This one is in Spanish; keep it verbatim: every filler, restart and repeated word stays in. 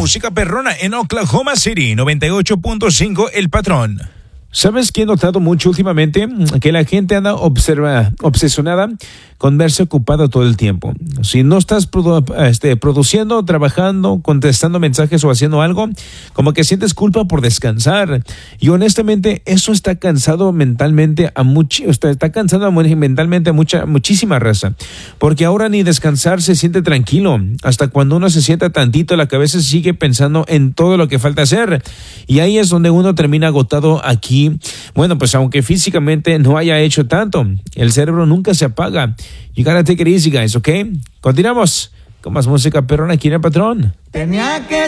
música perrona en Oklahoma City, noventa y ocho punto cinco El Patrón. ¿Sabes qué he notado mucho últimamente? Que la gente anda observa, obsesionada con verse ocupado todo el tiempo. Si no estás produ este, produciendo, trabajando, contestando mensajes o haciendo algo, como que sientes culpa por descansar. Y honestamente, eso está cansado mentalmente a mucho, está, está cansando mentalmente a mucha, muchísima raza. Porque ahora ni descansar se siente tranquilo. Hasta cuando uno se sienta tantito, la cabeza sigue pensando en todo lo que falta hacer. Y ahí es donde uno termina agotado aquí. Bueno, pues aunque físicamente no haya hecho tanto, el cerebro nunca se apaga. You gotta take it easy, guys, ¿ok? Continuamos con más música perrona aquí en El Patrón. Tenía que